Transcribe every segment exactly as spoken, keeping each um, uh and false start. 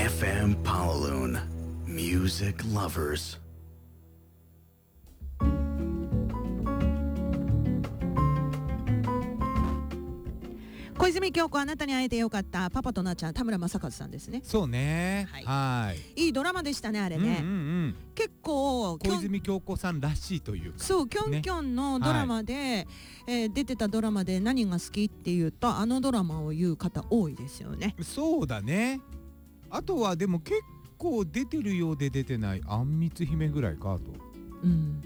エフエム Pawaloon Music Lovers。 小泉京子、あなたに会えてよかった。パパとなっちゃん、田村正和さんですね。 そうね。 はいはい。 いいドラマでしたね、あれね。 うんうんうん、 結構小泉京子さんらしいというか。 そう、キョンキョンのドラマで、ね、はい、えー、出てたドラマで何が好きっていうと、あのドラマを言う方多いですよね。 そうだね。あとはでも結構出てるようで出てないあんみつ姫ぐらいかと、うん、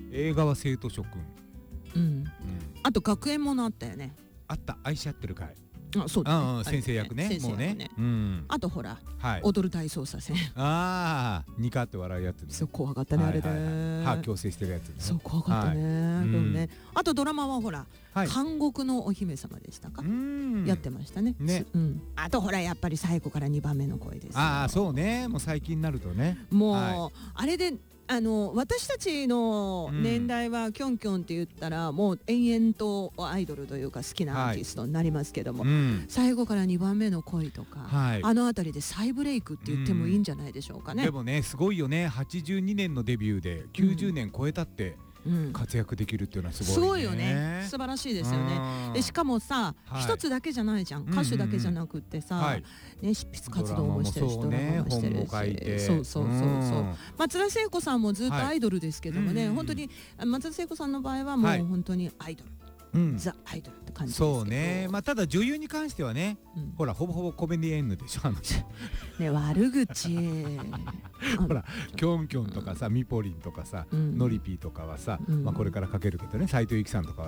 映画は生徒諸君、 うんうん、あと学園ものあったよね。 あった、愛し合ってる会。 あ、そうだね、 先生役ね、もうね、うん、 あとほら、 はい、 踊る大捜査線。 ああ、ニカって笑うやつね。 そう、怖かったね、あれで、 歯矯正してるやつね。 そう、怖かったね、はい、うんね。あとドラマはほら、はい、監獄のお姫様でしたか、やってましたね。ね、うん、あとほら、やっぱり最後からにばんめの声です。 ああ、そうね、もう最近になるとね、 もう、はい、あれであの私たちの年代はキョンキョンって言ったら、うん、もう延々とアイドルというか好きなアーティストになりますけども、はい、うん、最後からにばんめの恋とか、はい、あのあたりで再ブレイクって言ってもいいんじゃないでしょうかね。 うん、でもね、すごいよね。はちじゅうにねんのデビューできゅうじゅうねん超えたって、うん、活躍できるっていうのはすごいね。 すごいよね。素晴らしいですよね。でしかもさ、はい、一つだけじゃないじゃん。歌手だけじゃなくってさ、うんうん、ね、執筆活動もしてるし、ドラマもしてるし、そうそうそうそう。松田聖子さんもずっとアイドルですけどもね、はい、本当に松田聖子さんの場合はもう本当にアイドル。はい、うん、ザ・アイドルって感じですけど。 そうね。まあただ女優に関してはね、うん、ほらほぼほぼコメディエンヌでしょ、あのね、悪口ほらキョンキョンとかさ、ミポリンとかさ、うん、ノリピーとかはさ、うん、まあこれからかけるけどね、斉藤由貴さんとかは